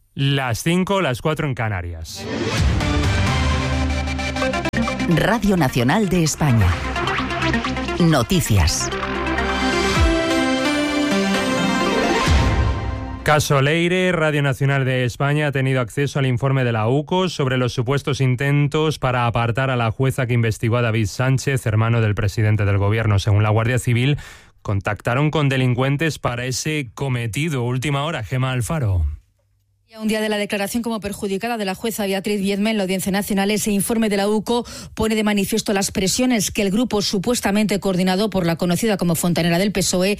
Las 5, las 4 en Canarias. Radio Nacional de España. Noticias. Caso Leire, Radio Nacional de España ha tenido acceso al informe de la UCO sobre los supuestos intentos para apartar a la jueza que investigó a David Sánchez, hermano del presidente del Gobierno. Según la Guardia Civil, contactaron con delincuentes para ese cometido. Última hora, Gemma Alfaro. Un día de la declaración como perjudicada de la jueza Beatriz Viedma en la Audiencia Nacional, ese informe de la UCO pone de manifiesto las presiones que el grupo supuestamente coordinado por la conocida como Fontanera del PSOE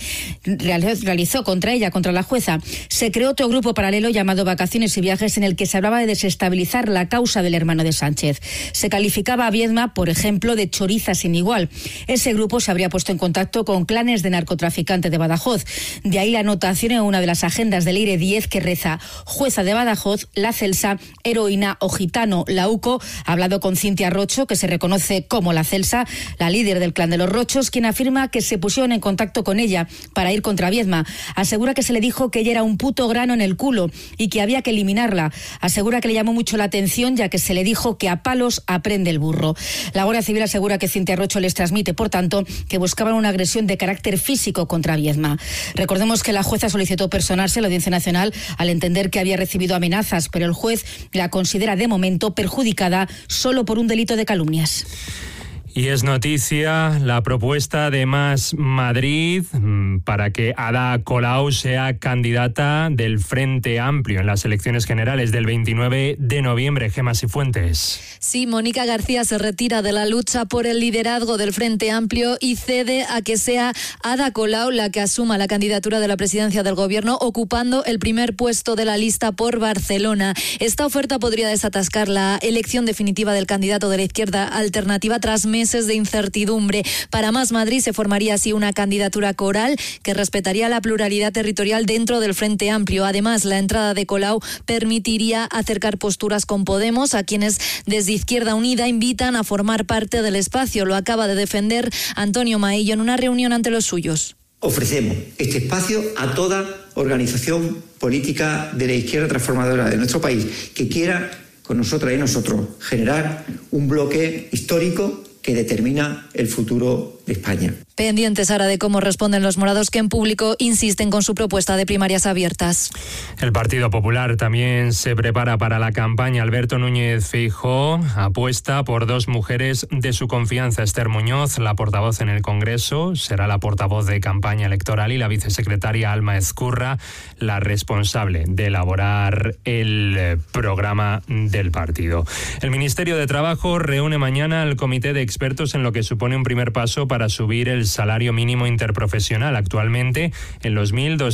realizó contra ella, contra la jueza. Se creó otro grupo paralelo llamado Vacaciones y Viajes, en el que se hablaba de desestabilizar la causa del hermano de Sánchez. Se calificaba a Viedma, por ejemplo, de choriza sin igual. Ese grupo se habría puesto en contacto con clanes de narcotraficantes de Badajoz. De ahí la anotación en una de las agendas del Leire 10 que reza: jueza de Badajoz, la Celsa, heroína o gitano. La UCO ha hablado con Cintia Rocho, que se reconoce como la Celsa, la líder del clan de los Rochos, quien afirma que se pusieron en contacto con ella para ir contra Viedma. Asegura que se le dijo que ella era un puto grano en el culo y que había que eliminarla. Asegura que le llamó mucho la atención, ya que se le dijo que a palos aprende el burro. La Guardia Civil asegura que Cintia Rocho les transmite, por tanto, que buscaban una agresión de carácter físico contra Viedma. Recordemos que la jueza solicitó personarse a la Audiencia Nacional al entender que había recibido amenazas, pero el juez la considera de momento perjudicada solo por un delito de calumnias. Y es noticia la propuesta de Más Madrid para que Ada Colau sea candidata del Frente Amplio en las elecciones generales del 29 de noviembre. Gemma Cifuentes. Sí, Mónica García se retira de la lucha por el liderazgo del Frente Amplio y cede a que sea Ada Colau la que asuma la candidatura de la presidencia del Gobierno, ocupando el primer puesto de la lista por Barcelona. Esta oferta podría desatascar la elección definitiva del candidato de la izquierda alternativa tras meses de incertidumbre. Para Más Madrid se formaría así una candidatura coral que respetaría la pluralidad territorial dentro del Frente Amplio. Además, la entrada de Colau permitiría acercar posturas con Podemos, a quienes desde Izquierda Unida invitan a formar parte del espacio. Lo acaba de defender Antonio Maillo en una reunión ante los suyos. Ofrecemos este espacio a toda organización política de la izquierda transformadora de nuestro país que quiera, con nosotras y nosotros, generar un bloque histórico que determina el futuro de España. Pendientes ahora de cómo responden los morados, que en público insisten con su propuesta de primarias abiertas. El Partido Popular también se prepara para la campaña. Alberto Núñez Feijóo apuesta por dos mujeres de su confianza. Esther Muñoz, la portavoz en el Congreso, será la portavoz de campaña electoral, y la vicesecretaria Alma Ezcurra, la responsable de elaborar el programa del partido. El Ministerio de Trabajo reúne mañana al comité de expertos en lo que supone un primer paso para subir el salario mínimo interprofesional, actualmente en los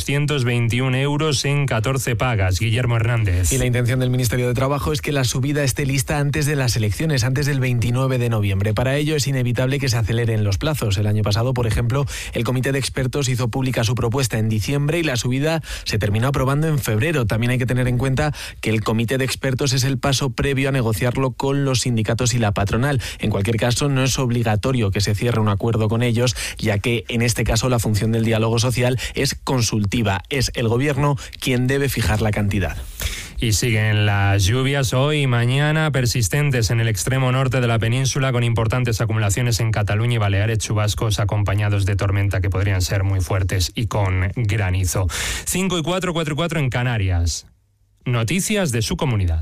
1.221 euros en 14 pagas. Guillermo Hernández. Y la intención del Ministerio de Trabajo es que la subida esté lista antes de las elecciones, antes del 29 de noviembre. Para ello es inevitable que se aceleren los plazos. El año pasado, por ejemplo, el comité de expertos hizo pública su propuesta en diciembre y la subida se terminó aprobando en febrero. También hay que tener en cuenta que el comité de expertos es el paso previo a negociarlo con los sindicatos y la patronal. En cualquier caso, no es obligatorio que se cierre un acuerdo con ellos, ya que en este caso la función del diálogo social es consultiva. Es el Gobierno quien debe fijar la cantidad. Y siguen las lluvias hoy y mañana persistentes en el extremo norte de la península, con importantes acumulaciones en Cataluña y Baleares, chubascos acompañados de tormenta que podrían ser muy fuertes y con granizo. 5 y 4, 4 y 4 en Canarias. Noticias de su comunidad.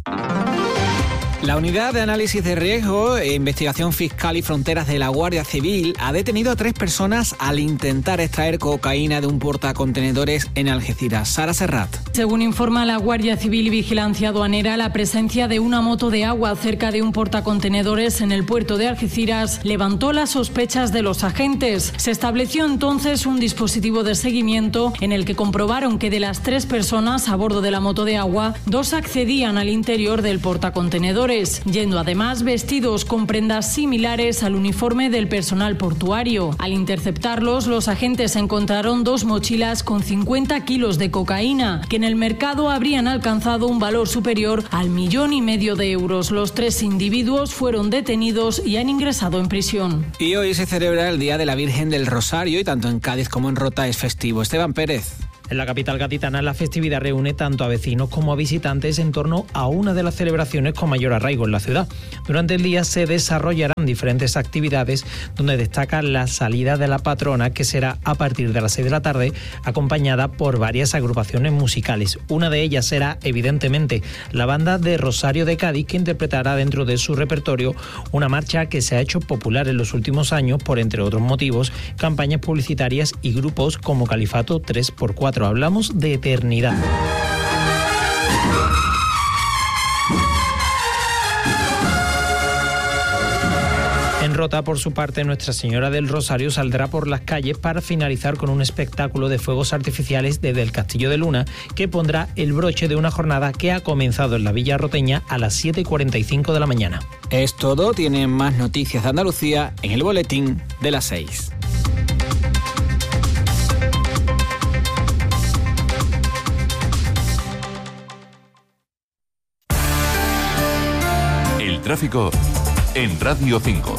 La Unidad de Análisis de Riesgo, Investigación Fiscal y Fronteras de la Guardia Civil ha detenido a 3 personas al intentar extraer cocaína de un portacontenedores en Algeciras. Sara Serrat. Según informa la Guardia Civil y Vigilancia Aduanera, la presencia de una moto de agua cerca de un portacontenedores en el puerto de Algeciras levantó las sospechas de los agentes. Se estableció entonces un dispositivo de seguimiento en el que comprobaron que de las 3 personas a bordo de la moto de agua, 2 accedían al interior del portacontenedores, yendo además vestidos con prendas similares al uniforme del personal portuario. Al interceptarlos, los agentes encontraron 2 mochilas con 50 kilos de cocaína, que en el mercado habrían alcanzado un valor superior al 1,5 millones de euros. Los 3 individuos fueron detenidos y han ingresado en prisión. Y hoy se celebra el Día de la Virgen del Rosario y tanto en Cádiz como en Rota es festivo. Esteban Pérez. En la capital gaditana, la festividad reúne tanto a vecinos como a visitantes en torno a una de las celebraciones con mayor arraigo en la ciudad. Durante el día se desarrollarán diferentes actividades, donde destaca la salida de la patrona, que será a partir de las 6 de la tarde, acompañada por varias agrupaciones musicales. Una de ellas será, evidentemente, la banda de Rosario de Cádiz, que interpretará dentro de su repertorio una marcha que se ha hecho popular en los últimos años por, entre otros motivos, campañas publicitarias y grupos como Califato 3x4. Hablamos de eternidad. En Rota, por su parte, Nuestra Señora del Rosario saldrá por las calles para finalizar con un espectáculo de fuegos artificiales desde el Castillo de Luna, que pondrá el broche de una jornada que ha comenzado en la Villa Roteña a las 7:45 de la mañana. Es todo. Tienen más noticias de Andalucía en el boletín de las 6. El tráfico en Radio 5.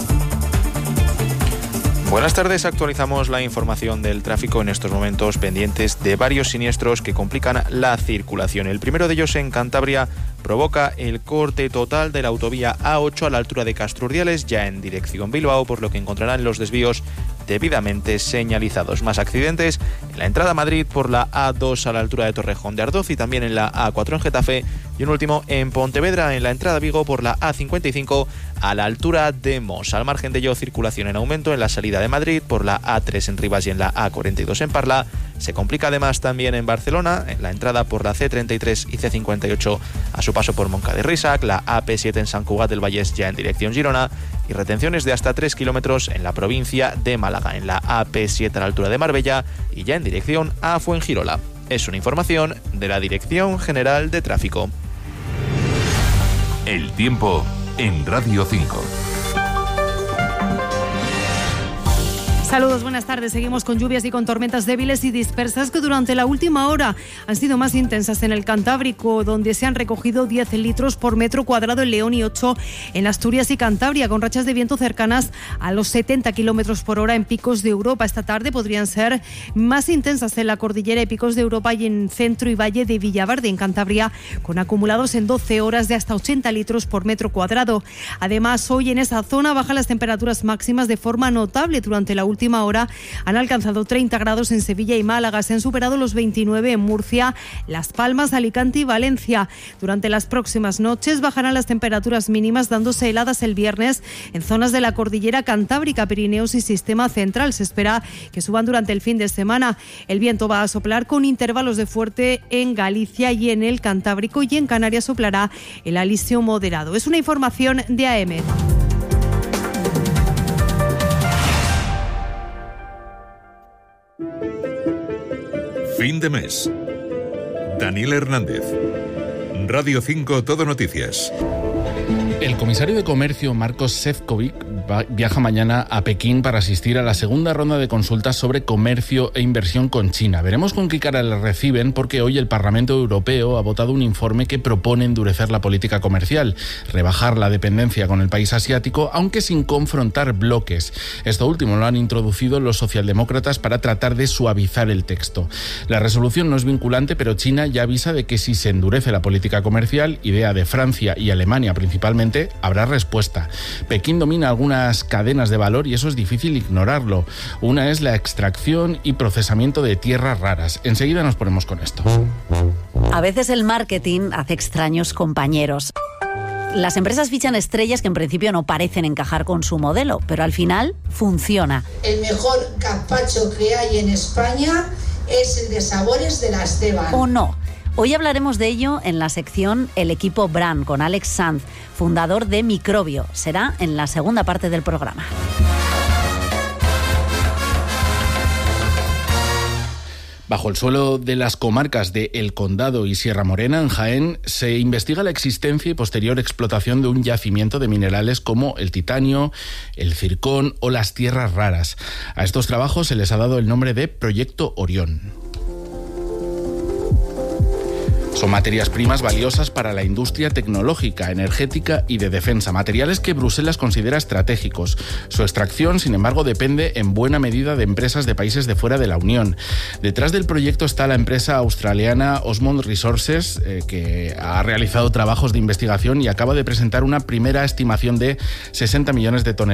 Buenas tardes, actualizamos la información del tráfico en estos momentos pendientes de varios siniestros que complican la circulación. El primero de ellos en Cantabria provoca el corte total de la autovía A8 a la altura de Castrurdiales, ya en dirección Bilbao, por lo que encontrarán los desvíos debidamente señalizados. Más accidentes en la entrada a Madrid por la A2 a la altura de Torrejón de Ardoz y también en la A4 en Getafe, y un último en Pontevedra en la entrada a Vigo por la A55 a la altura de Mos. Al margen de ello, circulación en aumento en la salida de Madrid por la A3 en Rivas y en la A42 en Parla. Se complica además también en Barcelona, en la entrada por la C33 y C58 a su paso por Moncada y Risac, la AP7 en Sant Cugat del Vallès ya en dirección Girona, y retenciones de hasta 3 kilómetros en la provincia de Málaga, en la AP7 a la altura de Marbella y ya en dirección a Fuengirola. Es una información de la Dirección General de Tráfico. El tiempo en Radio 5. Saludos, buenas tardes. Seguimos con lluvias y con tormentas débiles y dispersas que durante la última hora han sido más intensas en el Cantábrico, donde se han recogido 10 litros por metro cuadrado en León y 8 en Asturias y Cantabria, con rachas de viento cercanas a los 70 kilómetros por hora en picos de Europa. Esta tarde podrían ser más intensas en la cordillera y picos de Europa y en centro y valle de Villaverde, en Cantabria, con acumulados en 12 horas de hasta 80 litros por metro cuadrado. Además, hoy en esa zona bajan las temperaturas máximas de forma notable. Durante la última hora han alcanzado 30 grados en Sevilla y Málaga, se han superado los 29 en Murcia, Las Palmas, Alicante y Valencia. Durante las próximas noches bajarán las temperaturas mínimas, dándose heladas el viernes en zonas de la cordillera cantábrica, Pirineos y Sistema Central. Se espera que suban durante el fin de semana. El viento va a soplar con intervalos de fuerte en Galicia y en el Cantábrico, y en Canarias soplará el alisio moderado. Es una información de AM. Fin de mes. Daniel Hernández. Radio 5 Todo Noticias. El comisario de Comercio, Marcos Šefčovič, viaja mañana a Pekín para asistir a la segunda ronda de consultas sobre comercio e inversión con China. Veremos con qué cara le reciben, porque hoy el Parlamento Europeo ha votado un informe que propone endurecer la política comercial, rebajar la dependencia con el país asiático, aunque sin confrontar bloques. Esto último lo han introducido los socialdemócratas para tratar de suavizar el texto. La resolución no es vinculante, pero China ya avisa de que si se endurece la política comercial, idea de Francia y Alemania principalmente, habrá respuesta. Pekín domina algunas cadenas de valor y eso es difícil ignorarlo. Una es la extracción y procesamiento de tierras raras. Enseguida nos ponemos con esto. A veces el marketing hace extraños compañeros. Las empresas fichan estrellas que en principio no parecen encajar con su modelo, pero al final funciona. El mejor gazpacho que hay en España es el de Sabores de la Esteban. ¿O no? Hoy hablaremos de ello en la sección El Equipo Brand con Alex Sanz, fundador de Microbio. Será en la segunda parte del programa. Bajo el suelo de las comarcas de El Condado y Sierra Morena, en Jaén, se investiga la existencia y posterior explotación de un yacimiento de minerales como el titanio, el zircón o las tierras raras. A estos trabajos se les ha dado el nombre de Proyecto Orión. Son materias primas valiosas para la industria tecnológica, energética y de defensa, materiales que Bruselas considera estratégicos. Su extracción, sin embargo, depende en buena medida de empresas de países de fuera de la Unión. Detrás del proyecto está la empresa australiana Osmond Resources, que ha realizado trabajos de investigación y acaba de presentar una primera estimación de 60 millones de toneladas